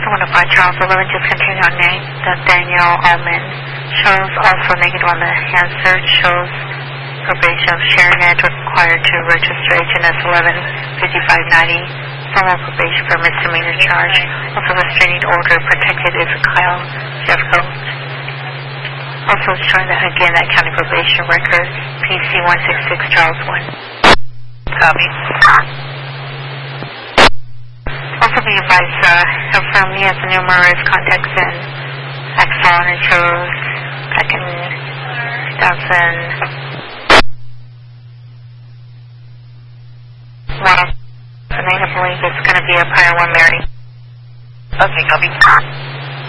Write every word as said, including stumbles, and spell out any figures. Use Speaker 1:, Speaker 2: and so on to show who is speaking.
Speaker 1: one oh five Charles eleven, just continue on name. The Daniel Allman shows also negative on the hand search. Shows probation of ShareNet required to register H N S eleven fifty-five ninety. Formal probation for misdemeanor charge. Also restraining order protected is Kyle Jeffco. Also showing that again that county probation record P C one six six Charles one. Copy. Also be advised uh, from me as the numerous contacts in Axon and shows back in two thousand one. I believe it's going to be a prior one, Mary.
Speaker 2: Okay, copy.